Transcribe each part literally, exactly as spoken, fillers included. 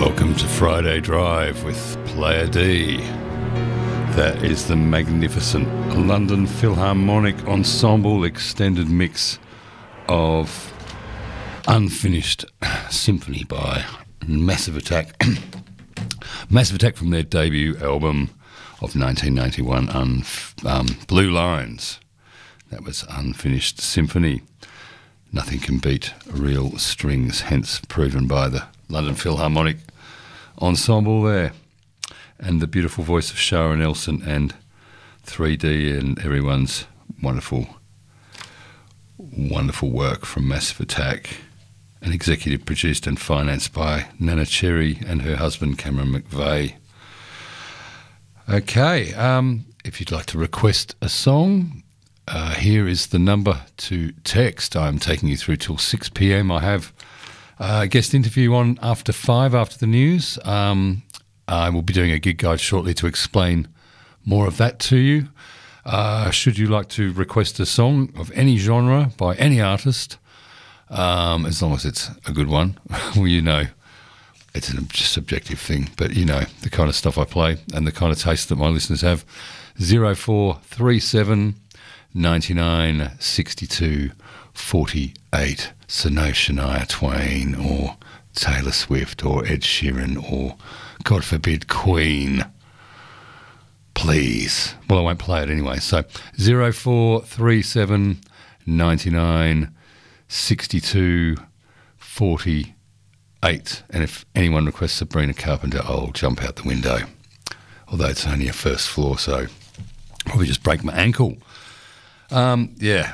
Welcome to Friday Drive with Player D. That is the magnificent London Philharmonic Ensemble extended mix of Unfinished Symphony by Massive Attack. Massive Attack from their debut album of nineteen ninety-one, Un- um, Blue Lines. That was Unfinished Symphony. Nothing can beat real strings, hence proven by the London Philharmonic Ensemble there. And the beautiful voice of Sharon Nelson and three D and everyone's wonderful, wonderful work from Massive Attack. And executive produced and financed by Nana Cherry and her husband Cameron McVeigh. Okay, um, if you'd like to request a song, uh, here is the number to text. I'm taking you through till six p.m. I have a guest interview on after five, after the news. Um, I will be doing a gig guide shortly to explain more of that to you. Uh, should you like to request a song of any genre by any artist, um, as long as it's a good one, well, you know, it's a subjective thing, but you know, the kind of stuff I play and the kind of taste that my listeners have. zero four three seven, ninety-nine, sixty-two, forty-eight. So no Shania Twain or Taylor Swift or Ed Sheeran or, God forbid, Queen. Please. Well, I won't play it anyway. So zero four three seven, ninety-nine, sixty-two, forty-eight. And if anyone requests Sabrina Carpenter, I'll jump out the window. Although it's only a first floor, so probably just break my ankle. Um, yeah.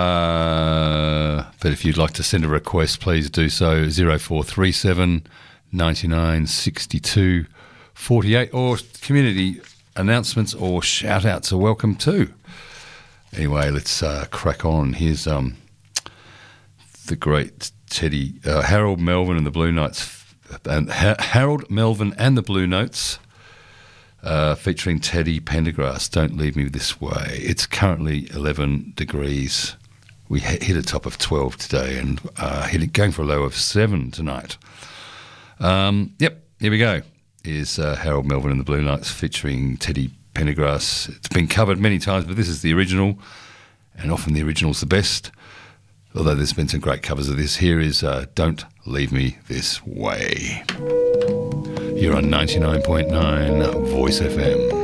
Uh, but if you'd like to send a request, please do so. zero four three seven, ninety-nine, sixty-two, forty-eight. Or community announcements or shout-outs are welcome too. Anyway, let's uh, crack on. Here's um, the great Teddy, uh, Harold Melvin and the Blue Notes, and ha- Harold Melvin and the Blue Notes, uh, featuring Teddy Pendergrass, Don't Leave Me This Way. It's currently eleven degrees. We hit a top of twelve today and uh, hit it, going for a low of seven tonight. Um, yep, here we go. Is uh, Harold Melvin and the Blue Notes featuring Teddy Pendergrass. It's been covered many times, but this is the original, and often the original's the best. Although there's been some great covers of this. Here is uh, Don't Leave Me This Way. You're on ninety-nine point nine Voice F M.